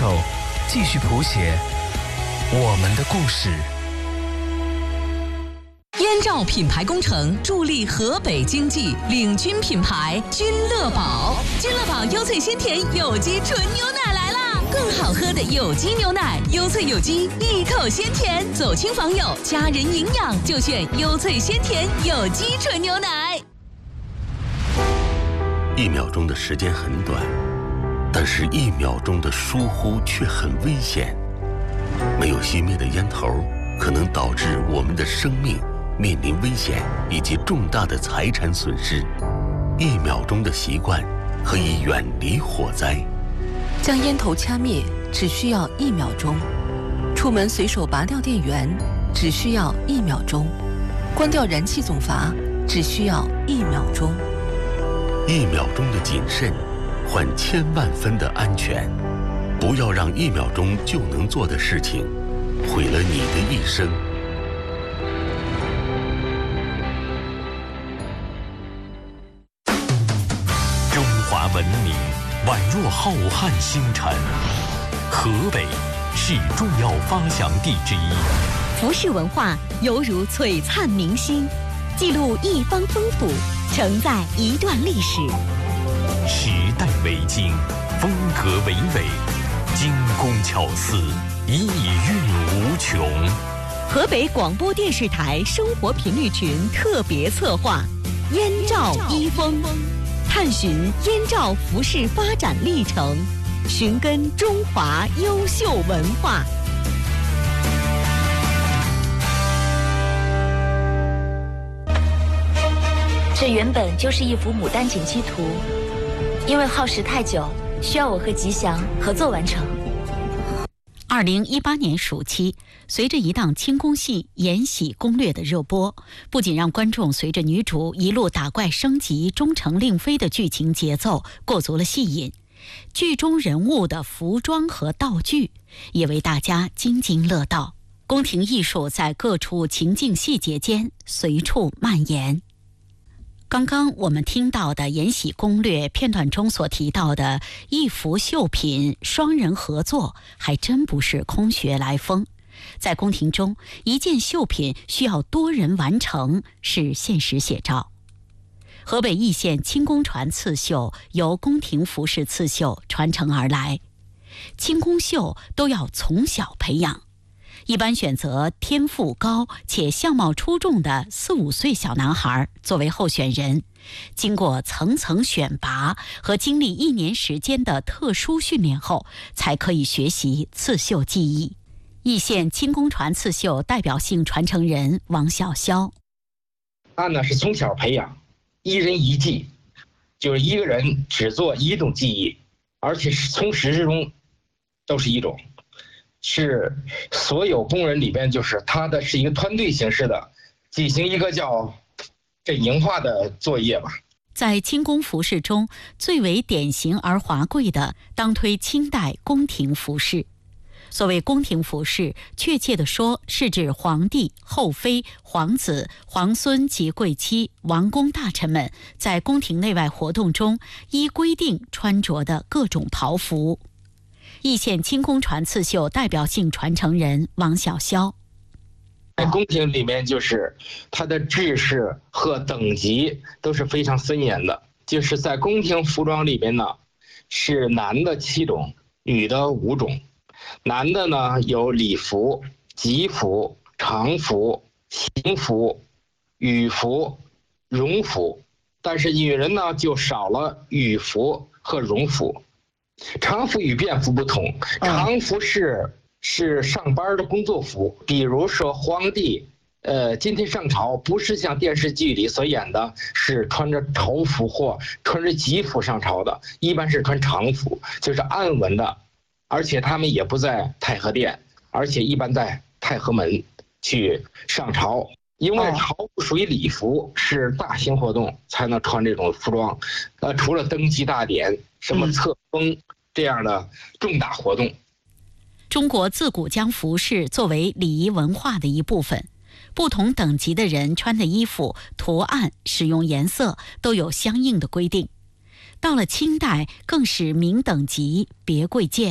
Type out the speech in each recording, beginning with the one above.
手继续谱写我们的故事。 燕赵品牌工程助力河北经济，领军品牌君乐宝。君乐宝优萃鲜甜有机纯牛奶来啦！更好喝的有机牛奶，优萃有机，一口鲜甜，走亲访友，家人营养就选优萃鲜甜有机纯牛奶。 1秒钟的时间很短，但是1秒钟的疏忽却很危险。没有熄灭的烟头，可能导致我们的生命面临危险以及重大的财产损失。1秒钟的习惯可以远离火灾。 将烟头掐灭只需要1秒钟，出门随手拔掉电源只需要1秒钟，关掉燃气总阀只需要1秒钟。 1秒钟的谨慎，换1000万分的安全。不要让1秒钟就能做的事情，毁了你的一生。 中华文明宛若浩瀚星辰，河北是重要发祥地之一。 服饰文化犹如璀璨明星，记录一方风土，承载一段历史。 时代为经，风格为纬，精工巧思，意蕴无穷。 河北广播电视台生活频率群特别策划《燕赵一风》，探寻燕赵服饰发展历程，寻根中华优秀文化。 这原本就是一幅牡丹锦旗图，因为耗时太久，需要我和吉祥合作完成。 2018年暑期，随着一档清宫戏《延禧攻略》的热播，不仅让观众随着女主一路打怪升级、终成令妃的剧情节奏过足了戏瘾，剧中人物的服装和道具也为大家津津乐道。宫廷艺术在各处情境细节间随处蔓延。刚刚我们听到的《延禧攻略》片段中所提到的一幅绣品双人合作，还真不是空穴来风。在宫廷中，一件绣品需要多人完成，是现实写照。河北易县清宫传刺绣由宫廷服饰刺绣传承而来，清宫绣都要从小培养。一般选择天赋高且相貌出众的4、5岁小男孩作为候选人，经过层层选拔和经历1年时间的特殊训练后，才可以学习刺绣技艺。易县清宫传刺绣代表性传承人王小潇， 他呢是从小培养，1人1技，就是一个人只做一种技艺，而且是从始至终都是一种。是所有工人里边，就是他的是一个团队形式的，进行一个叫阵营化的作业吧。 在清宫服饰中，最为典型而华贵的，当推清代宫廷服饰。所谓宫廷服饰，确切地说，是指皇帝、后妃、皇子、皇孙及贵戚、王公大臣们在宫廷内外活动中依规定穿着的各种袍服。易县清宫传刺绣代表性传承人王小潇， 在宫廷里面，就是它的制式和等级都是非常森严的。就是在宫廷服装里面呢，是男的7种，女的5种。男的呢有礼服、吉服、常服、行服、羽服、荣服，但是女人呢就少了羽服和荣服。常服与便服不同，常服是上班的工作服，比如说皇帝，今天上朝不是像电视剧里所演的，是穿着朝服或穿着吉服上朝的，一般是穿常服，就是暗纹的，而且他们也不在太和殿，而且一般在太和门去上朝。因为朝服属于礼服，是大型活动才能穿这种服装，除了登基大典、什么册封这样的重大活动。 中国自古将服饰作为礼仪文化的一部分，不同等级的人穿的衣服、图案、使用颜色都有相应的规定。到了清代，更是明等级别贵贱，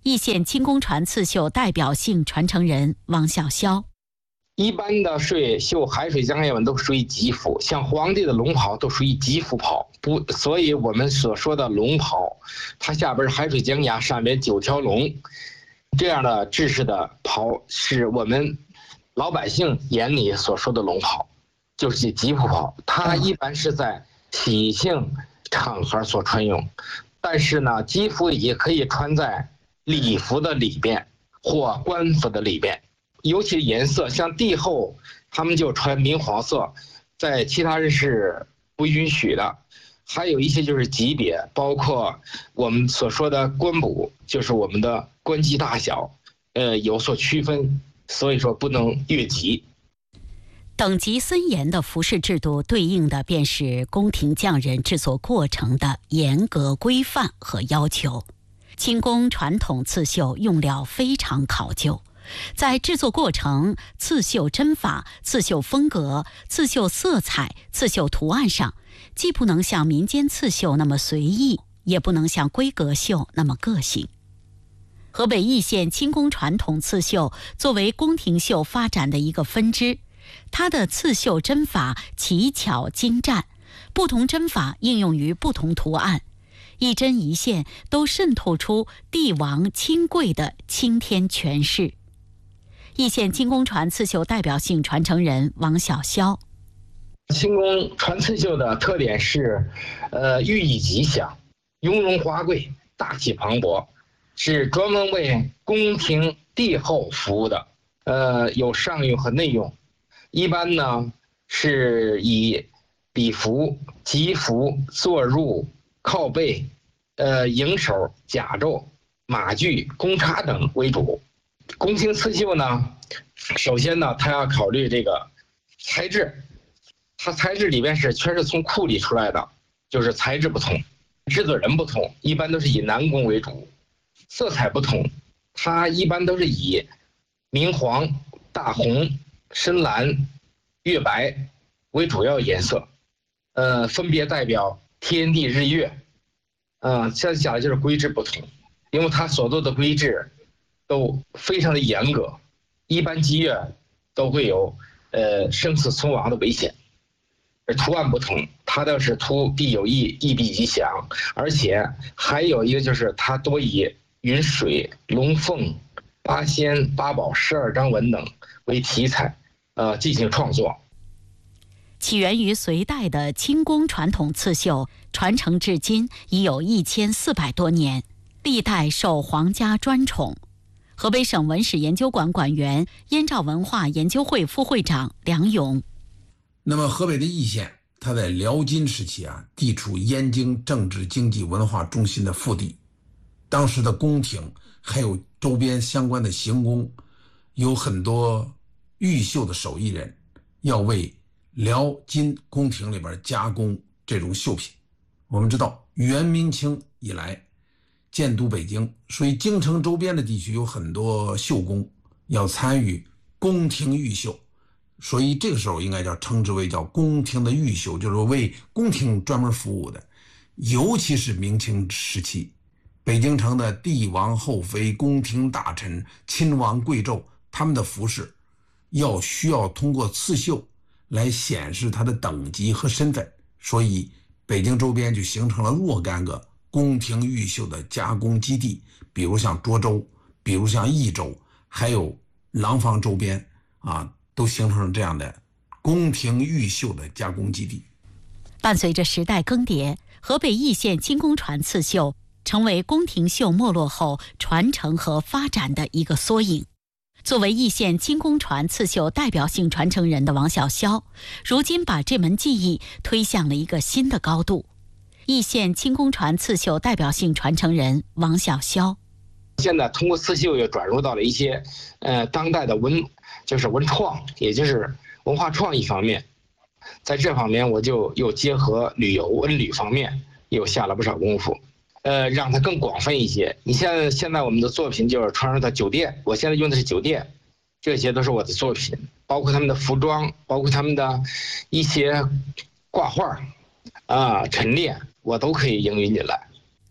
易县轻工船刺绣代表性传承人王小霄。 一般的绣海水江叶纹都属于吉服，像皇帝的龙袍都属于吉服袍，所以我们所说的龙袍，它下边是海水江崖，上面9条龙，这样的制式的袍是我们老百姓眼里所说的龙袍，就是吉服袍。它一般是在喜庆场合所穿用，但是呢，吉服也可以穿在礼服的里边或官服的里边。尤其颜色，像帝后他们就穿明黄色，在其他人是不允许的。还有一些就是级别，包括我们所说的官补，就是我们的官级大小，有所区分，所以说不能越级。 等级森严的服饰制度，对应的便是宫廷匠人制作过程的严格规范和要求。轻工传统刺绣用料非常考究，在制作过程、刺绣针法、刺绣风格、刺绣色彩、刺绣图案上，既不能像民间刺绣那么随意，也不能像规格绣那么个性。河北易县轻工传统刺绣作为宫廷绣发展的一个分支，它的刺绣针法奇巧精湛，不同针法应用于不同图案，一针一线都渗透出帝王亲贵的青天权势。易县轻工传刺绣代表性传承人王小霄。 轻工传刺绣的特点是，寓意吉祥、雍容华贵、大气磅礴，是专门为宫廷帝后服务的，有上用和内用。一般呢是以礼服、吉服、坐入、靠背、迎手、甲胄、马具、弓叉等为主。宫廷刺绣呢，首先呢，它要考虑这个材质，它材质里边全是从库里出来的，就是材质不同，制作人不同，一般都是以男工为主。色彩不同，它一般都是以明黄、大红、深蓝、月白为主要颜色，分别代表天地日月。现在讲的就是规制不同，因为它所做的规制都非常的严格，一般积月都会有生死存亡的危险。而图案不同，它倒是图必有意，意必吉祥，而且还有一个就是它多以云水、龙凤、八仙、八宝、12章文等为题材，进行创作。 起源于隋代的轻工传统刺绣，传承至今已有1400多年，历代受皇家专宠。河北省文史研究馆馆员、燕赵文化研究会副会长梁勇。 那么河北的易县，它在辽金时期地处燕京政治经济文化中心的腹地，当时的宫廷还有周边相关的行宫，有很多玉绣的手艺人要为辽金宫廷里边加工这种绣品。我们知道元明清以来建都北京，所以京城周边的地区有很多绣工要参与宫廷御绣，所以这个时候应该称之为叫宫廷的御绣，就是为宫廷专门服务的。尤其是明清时期，北京城的帝王后妃、宫廷大臣、亲王贵胄，他们的服饰需要通过刺绣来显示他的等级和身份，所以北京周边就形成了若干个宫廷御绣的加工基地，比如像涿州，比如像益州，还有廊坊周边都形成了这样的宫廷御绣的加工基地。 伴随着时代更迭，河北易县轻工传刺绣成为宫廷绣没落后传承和发展的一个缩影。作为易县轻工传刺绣代表性传承人的王小霄，如今把这门技艺推向了一个新的高度。易县轻工传刺绣代表性传承人王小霄。 现在通过刺绣又转入到了一些当代的文创，也就是文化创意方面。在这方面我就又结合旅游文旅方面又下了不少功夫，让它更广泛一些。你现在我们的作品就是传入到酒店，我现在用的是酒店，这些都是我的作品，包括他们的服装，包括他们的一些挂画陈列，我都可以应用进来。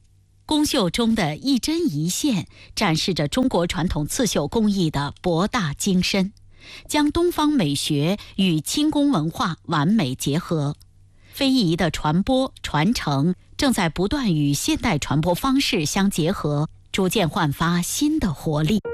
宫绣中的一针一线，展示着中国传统刺绣工艺的博大精深，将东方美学与清宫文化完美结合。非遗的传播传承正在不断与现代传播方式相结合，逐渐焕发新的活力。